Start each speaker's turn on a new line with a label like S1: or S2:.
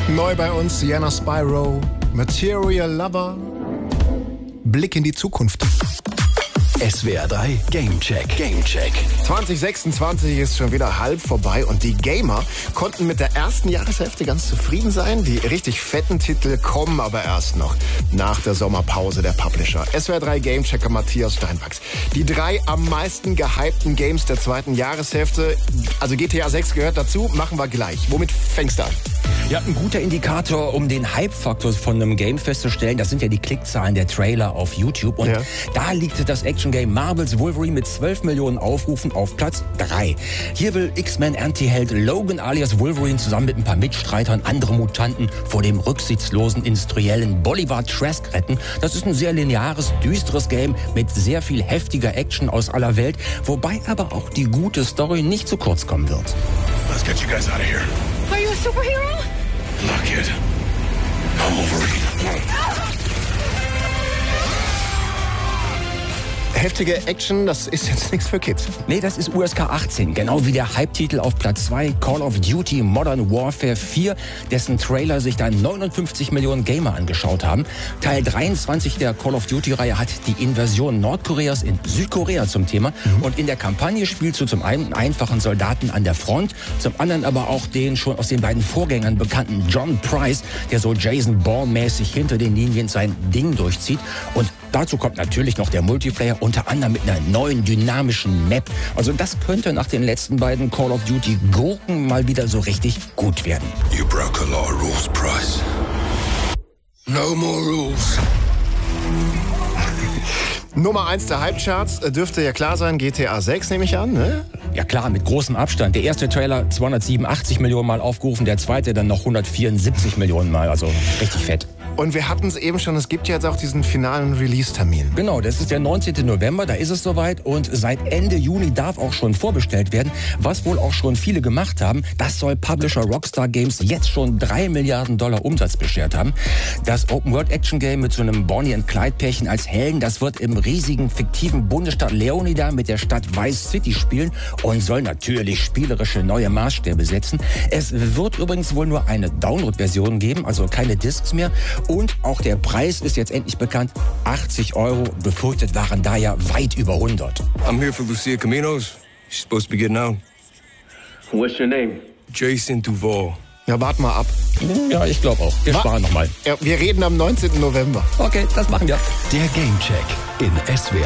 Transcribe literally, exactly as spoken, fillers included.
S1: Neu bei uns Sienna Spyro, Material Lover, Blick in die Zukunft.
S2: S W R drei Gamecheck. Gamecheck.
S1: zwanzig sechsundzwanzig ist schon wieder halb vorbei und die Gamer konnten mit der ersten Jahreshälfte ganz zufrieden sein. Die richtig fetten Titel kommen aber erst noch nach der Sommerpause der Publisher. S W R drei Gamechecker Matthias Steinwachs. Die drei am meisten gehypten Games der zweiten Jahreshälfte, also G T A sechs gehört dazu, machen wir gleich. Womit fängst du an?
S3: Ja, ein guter Indikator, um den Hype-Faktor von einem Game festzustellen, das sind ja die Klickzahlen der Trailer auf YouTube. Und
S1: ja.
S3: da liegt das Action-Game Marvel's Wolverine mit zwölf Millionen Aufrufen auf Platz drei. Hier will X-Men-Anti-Held Logan alias Wolverine zusammen mit ein paar Mitstreitern andere Mutanten vor dem rücksichtslosen industriellen Bolivar Trask retten. Das ist ein sehr lineares, düsteres Game mit sehr viel heftiger Action aus aller Welt, wobei aber auch die gute Story nicht zu kurz kommen wird.
S4: Let's get you guys out of here.
S5: Are you a superhero?
S4: Look, kid. I'm Wolverine.
S1: Heftige Action, das ist jetzt nichts für Kids.
S3: Nee, das ist U S K achtzehn, genau wie der Hype-Titel auf Platz zwei, Call of Duty Modern Warfare vier, dessen Trailer sich dann neunundfünfzig Millionen Gamer angeschaut haben. Teil dreiundzwanzig der Call of Duty-Reihe hat die Invasion Nordkoreas in Südkorea zum Thema. Mhm. Und in der Kampagne spielst du zum einen einen einfachen Soldaten an der Front, zum anderen aber auch den schon aus den beiden Vorgängern bekannten John Price, der so Jason Bourne-mäßig hinter den Linien sein Ding durchzieht. Und dazu kommt natürlich noch der Multiplayer, unter anderem mit einer neuen dynamischen Map. Also das könnte nach den letzten beiden Call of Duty Gurken mal wieder so richtig gut werden.
S4: You broke a lot of rules, Price. No more rules.
S1: Nummer eins der Hype-Charts dürfte ja klar sein, G T A sechs nehme ich an, ne?
S3: Ja klar, mit großem Abstand. Der erste Trailer zweihundertsiebenundachtzig Millionen Mal aufgerufen, der zweite dann noch hundertvierundsiebzig Millionen Mal, also richtig fett.
S1: Und wir hatten es eben schon, es gibt ja jetzt auch diesen finalen Release-Termin.
S3: Genau, das ist der neunzehnten November, da ist es soweit und seit Ende Juni darf auch schon vorbestellt werden, was wohl auch schon viele gemacht haben. Das soll Publisher Rockstar Games jetzt schon drei Milliarden Dollar Umsatz beschert haben. Das Open-World-Action-Game mit so einem Bonnie and Clyde-Pärchen als Helden, das wird im riesigen fiktiven Bundesstaat Leonida mit der Stadt Vice City spielen und soll natürlich spielerische neue Maßstäbe setzen. Es wird übrigens wohl nur eine Download-Version geben, also keine Discs mehr. Und auch der Preis ist jetzt endlich bekannt, achtzig Euro. Befürchtet waren da ja weit über hundert.
S6: I'm here for Lucia Caminos. She's supposed to be getting out.
S7: What's your name?
S6: Jason Duval.
S1: Ja, wart mal ab.
S3: Ja, ich glaube auch. Wir
S1: Wa-
S3: sparen nochmal.
S1: Ja, wir reden am neunzehnten November.
S3: Okay, das machen wir.
S2: Der Gamecheck in S W R